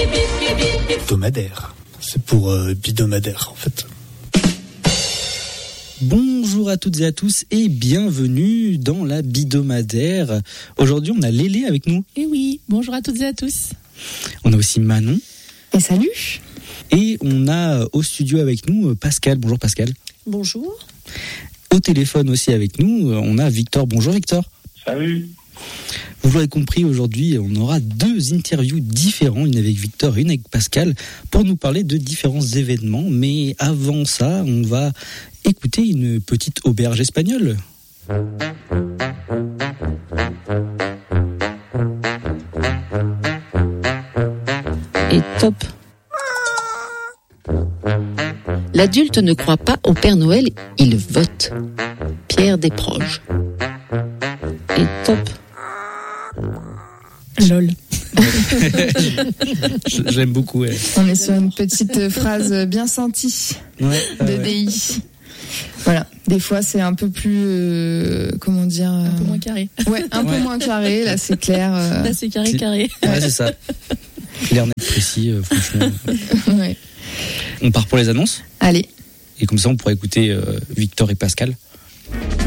Hebdomadaire. C'est pour bidomadaire en fait. Bonjour à toutes et à tous et bienvenue dans la bidomadaire. Aujourd'hui, on a Lélé avec nous. Et oui, bonjour à toutes et à tous. On a aussi Manon. Et salut. Et on a au studio avec nous Pascal. Bonjour Pascal. Bonjour. Au téléphone aussi avec nous, on a Victor. Bonjour Victor. Salut. Vous l'aurez compris, aujourd'hui, on aura deux interviews différentes, une avec Victor et une avec Pascal, pour nous parler de différents événements. Mais avant ça, on va écouter une petite auberge espagnole. Et top. L'adulte ne croit pas au Père Noël, il vote. Pierre Desproges. Et top. Lol. J'aime beaucoup. Ouais. On est sur une petite phrase bien sentie de DI. Voilà. Des fois, c'est un peu plus, comment dire, un peu moins carré. Ouais, un peu moins carré. Là, c'est clair. Là, c'est carré. Ouais, c'est ça. Clair, net, précis, franchement. Ouais. On part pour les annonces. Allez. Et comme ça, on pourra écouter Victor et Pascal.